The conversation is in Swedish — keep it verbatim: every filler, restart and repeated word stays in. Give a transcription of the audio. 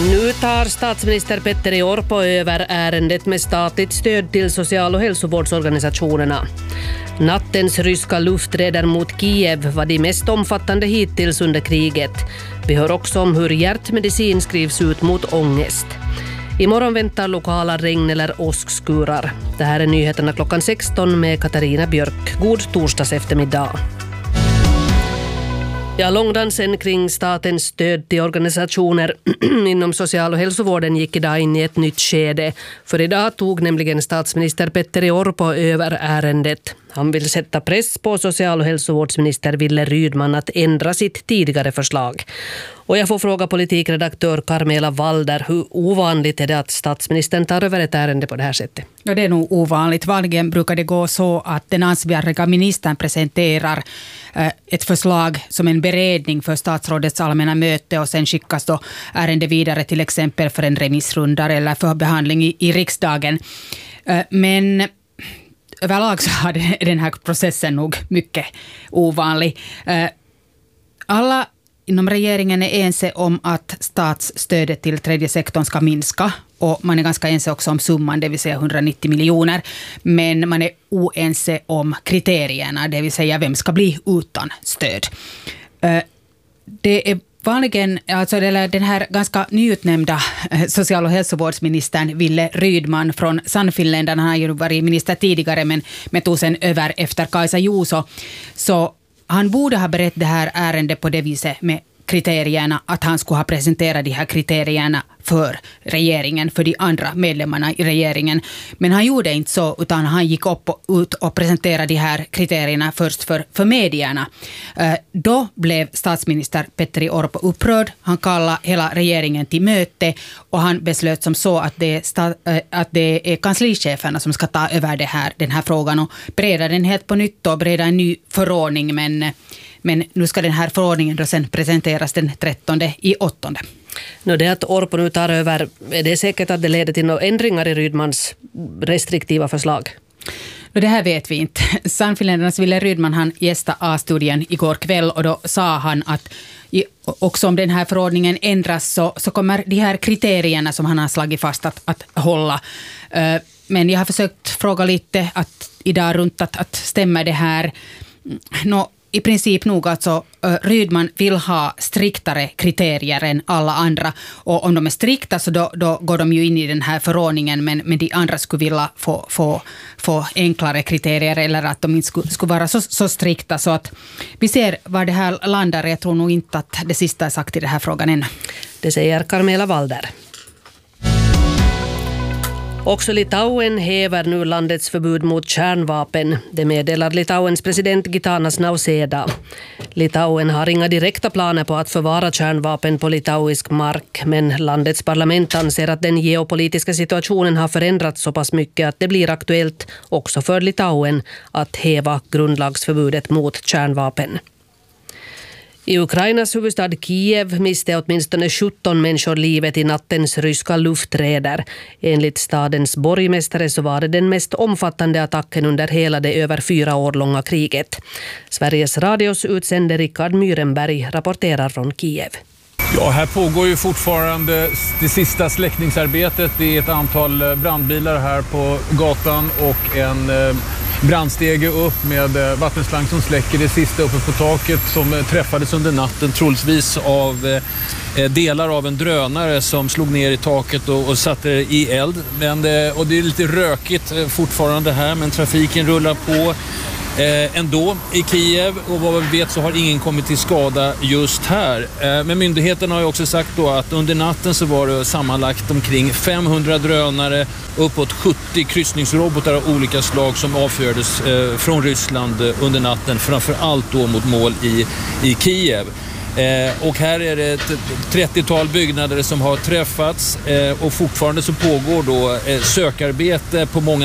Nu tar statsminister Petteri Orpo över ärendet med statligt stöd till social- och hälsovårdsorganisationerna. Nattens ryska lufträder mot Kiev var de mest omfattande hittills under kriget. Vi hör också om hur hjärtmedicin skrivs ut mot ångest. Imorgon väntar lokala regn- eller åskskurar. Det här är nyheterna klockan sexton med Katarina Björk. God torsdags eftermiddag. Ja, långdansen kring statens stöd till organisationer inom social- och hälsovården gick idag in i ett nytt skede. För idag tog nämligen statsminister Petteri Orpo över ärendet. Han vill sätta press på social- och hälsovårdsminister Wille Rydman att ändra sitt tidigare förslag. Och jag får fråga politikredaktör Carmela Walder, hur ovanligt är det att statsministern tar över ett ärende på det här sättet? Ja, det är nog ovanligt. Vanligen brukar det gå så att den ansvariga ministern presenterar eh, ett förslag som en beredning för statsrådets allmänna möte och sen skickas då ärende vidare till exempel för en remissrunda eller för behandling i, i riksdagen. Eh, men överlag så har den här processen nog mycket ovanlig. Eh, alla inom regeringen är ense om att statsstödet till tredje sektorn ska minska och man är ganska ense också om summan, det vill säga hundranittio miljoner. Men man är oense om kriterierna, det vill säga vem ska bli utan stöd. Det är vanligen, alltså den här ganska nyutnämnda social- och hälsovårdsministern Wille Rydman från Sannfinländarna, han har ju varit minister tidigare men, men tog sen över efter Kaisa Juuso, så han borde ha berett det här ärendet på det viset med kriterierna, att han skulle ha presenterat de här kriterierna för regeringen, för de andra medlemmarna i regeringen. Men han gjorde inte så, utan han gick upp och, ut och presenterade de här kriterierna först för, för medierna. Eh, då blev statsminister Petteri Orpo upprörd. Han kallade hela regeringen till möte och han beslöt som så att det är, sta, eh, att det är kanslicheferna som ska ta över det här, den här frågan och bereda den helt på nytt och bereda en ny förordning, men Men nu ska den här förordningen då sen presenteras den trettonde i åttonde. Nu det att Orpo nu tar över, är det säkert att det leder till några ändringar i Rydmans restriktiva förslag? No, det här vet vi inte. Sannfinländarnas Wille Rydman, han gästade A-studien igår kväll och då sa han att i, också om den här förordningen ändras så, så kommer de här kriterierna som han har slagit fast att, att hålla. Uh, men jag har försökt fråga lite att idag runt att, att stämmer det här. No, i princip nog alltså Rydman vill ha striktare kriterier än alla andra, och om de är strikta så då, då går de ju in i den här förordningen, men, men de andra skulle vilja få, få, få enklare kriterier eller att de inte skulle, skulle vara så, så strikta, så att vi ser var det här landar. Jag tror nog inte att det sista är sagt i den här frågan än. Det säger Carmela Walder. Också Litauen häver nu landets förbud mot kärnvapen. Det meddelar Litauens president Gitanas Nausėda. Litauen har inga direkta planer på att förvara kärnvapen på litauisk mark, men landets parlament anser att den geopolitiska situationen har förändrats så pass mycket att det blir aktuellt också för Litauen att häva grundlagsförbudet mot kärnvapen. I Ukrainas huvudstad Kiev miste åtminstone sjutton människor livet i nattens ryska lufträder. Enligt stadens borgmästare så var det den mest omfattande attacken under hela det över fyra år långa kriget. Sveriges Radios utsände Rickard Myrenberg rapporterar från Kiev. Ja, här pågår ju fortfarande det sista släckningsarbetet. Det är ett antal brandbilar här på gatan och en brandstege upp med vattenslang som släcker. Det sista uppe på taket som träffades under natten, troligtvis av delar av en drönare som slog ner i taket och, och satte i eld. Men, och det är lite rökigt fortfarande här, men trafiken rullar på Eh, ändå i Kiev, och vad vi vet så har ingen kommit till skada just här. Eh, men myndigheterna har ju också sagt då att under natten så var det sammanlagt omkring femhundra drönare, uppåt sjuttio kryssningsrobotar av olika slag som avfördes eh, från Ryssland under natten, framför allt då mot mål i, i Kiev. Eh, och här är det ett trettiotal byggnader som har träffats eh, och fortfarande så pågår då eh, sökarbete på många